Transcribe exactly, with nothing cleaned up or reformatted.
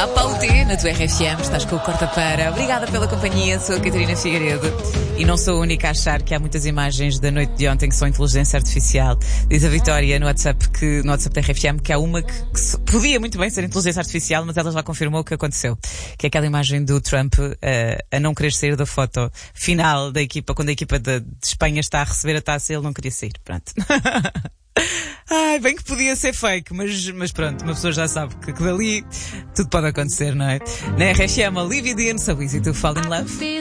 Dá para o T na tua R F M, estás com o Corta Para. Obrigada pela companhia, sou a Catarina Figueiredo e não sou a única a achar que há muitas imagens da noite de ontem que são inteligência artificial. Diz a Vitória no WhatsApp, que, no WhatsApp da R F M que há uma que, que se, podia muito bem ser inteligência artificial, mas ela já confirmou o que aconteceu. Que é aquela imagem do Trump uh, a não querer sair da foto final da equipa, quando a equipa de, de Espanha está a receber a taça, ele não queria sair. Pronto. Ai, bem que podia ser fake, mas, mas pronto, uma pessoa já sabe que, que dali tudo pode acontecer, não é? Na R F M, Olivia Dean, So Easy to Fall in Love.